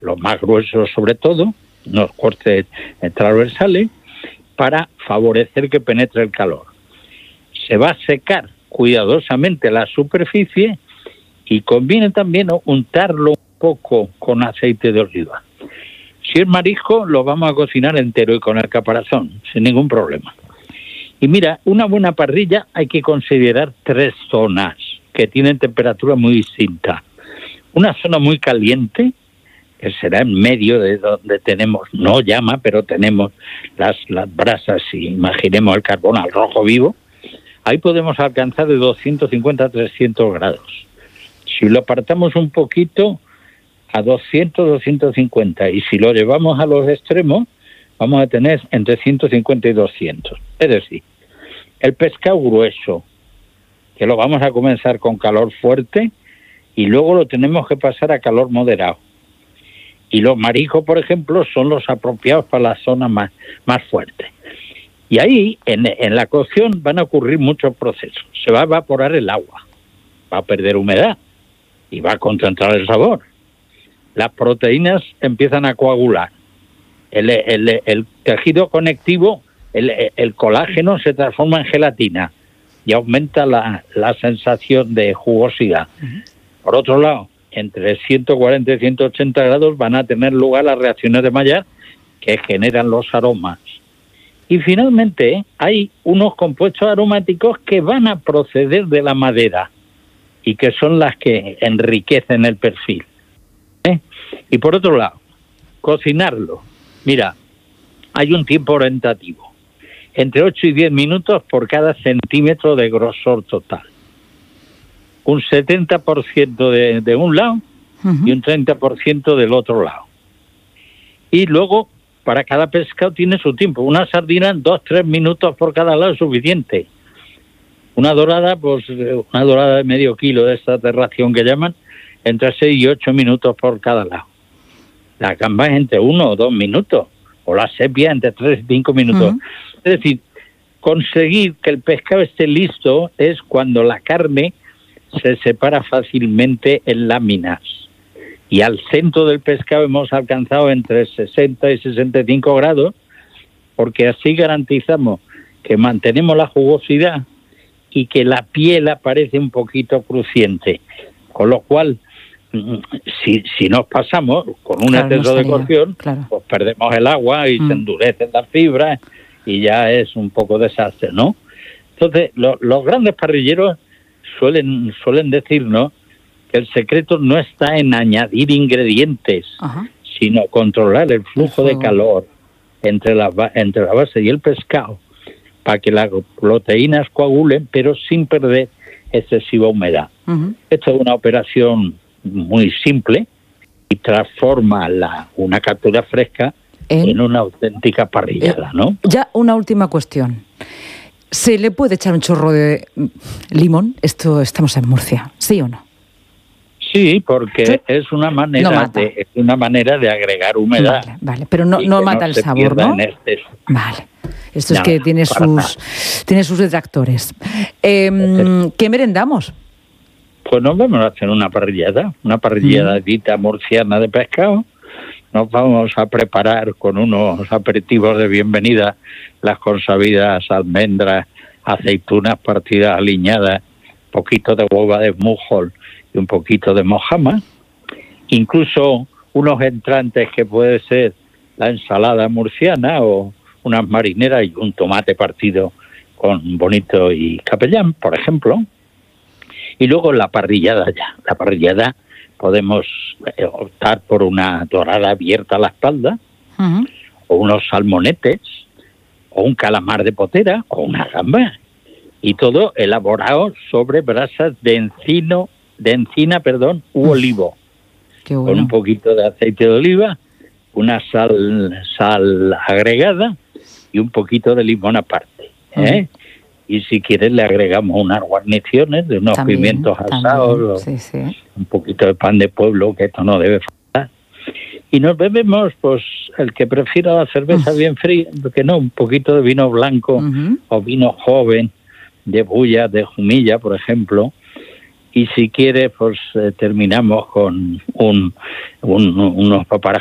los más gruesos sobre todo, unos cortes transversales, para favorecer que penetre el calor. Se va a secar cuidadosamente la superficie y conviene también untarlo un poco con aceite de oliva. Si es marisco, lo vamos a cocinar entero y con el caparazón, sin ningún problema. Y mira, una buena parrilla hay que considerar 3 zonas que tienen temperatura muy distinta. Una zona muy caliente, que será en medio de donde tenemos, no llama, pero tenemos las brasas, y imaginemos el carbón al rojo vivo. Ahí podemos alcanzar de 250 a 300 grados. Si lo apartamos un poquito, a 200, 250, y si lo llevamos a los extremos, vamos a tener entre 150 y 200. Es decir, el pescado grueso, que lo vamos a comenzar con calor fuerte, y luego lo tenemos que pasar a calor moderado. Y los mariscos, por ejemplo, son los apropiados para la zona más fuerte. Y ahí, en la cocción, van a ocurrir muchos procesos. Se va a evaporar el agua, va a perder humedad y va a concentrar el sabor. Las proteínas empiezan a coagular. El tejido conectivo, el colágeno, se transforma en gelatina y aumenta la sensación de jugosidad. Por otro lado, entre 140 y 180 grados van a tener lugar las reacciones de Maillard que generan los aromas. Y finalmente hay unos compuestos aromáticos que van a proceder de la madera y que son las que enriquecen el perfil. Y por otro lado, cocinarlo. Mira, hay un tiempo orientativo, entre 8 y 10 minutos por cada centímetro de grosor total. Un 70% de un lado y un 30% del otro lado. Y luego, para cada pescado tiene su tiempo. Una sardina, 2-3 minutos por cada lado es suficiente. Una dorada, pues una dorada de medio kilo de esta de ración que llaman, entre 6 y 8 minutos por cada lado. La gamba es entre 1 o 2 minutos, o la sepia entre 3 y 5 minutos. Es decir, conseguir que el pescado esté listo es cuando la carne se separa fácilmente en láminas. Y al centro del pescado hemos alcanzado entre 60 y 65 grados, porque así garantizamos que mantenemos la jugosidad y que la piel aparece un poquito crujiente. Con lo cual, si nos pasamos con un exceso de cocción, pues perdemos el agua y se endurecen las fibras y ya es un poco desastre, ¿no? Entonces, los grandes parrilleros suelen decirnos que el secreto no está en añadir ingredientes, sino controlar el flujo de calor entre la base y el pescado para que las proteínas coagulen, pero sin perder excesiva humedad. Esto es una operación muy simple y transforma una captura fresca en una auténtica parrillada, ¿no? Ya una última cuestión. ¿Se le puede echar un chorro de limón? Estamos en Murcia, ¿sí o no? Sí, porque es una manera de agregar humedad. Vale, pero no mata el sabor, ¿no? Vale. Esto es que tiene sus detractores. ¿Qué merendamos? Pues nos vamos a hacer una parrilladita murciana de pescado. Nos vamos a preparar con unos aperitivos de bienvenida las consabidas almendras, aceitunas partidas aliñadas, poquito de hueva de mújol y un poquito de mojama. Incluso unos entrantes que puede ser la ensalada murciana o unas marineras y un tomate partido con bonito y capellán, por ejemplo. Y luego la parrillada ya. La parrillada podemos optar por una dorada abierta a la espalda, o unos salmonetes, o un calamar de potera, o una gamba. Y todo elaborado sobre brasas de encina, u olivo. Qué bueno. Con un poquito de aceite de oliva, una sal agregada y un poquito de limón aparte. Y si quieres le agregamos unas guarniciones de unos pimientos asados, un poquito de pan de pueblo, que esto no debe faltar. Y nos bebemos, pues, el que prefiera la cerveza bien fría, que no, un poquito de vino blanco o vino joven, de bulla, de jumilla, por ejemplo, Y si quiere, pues terminamos con unos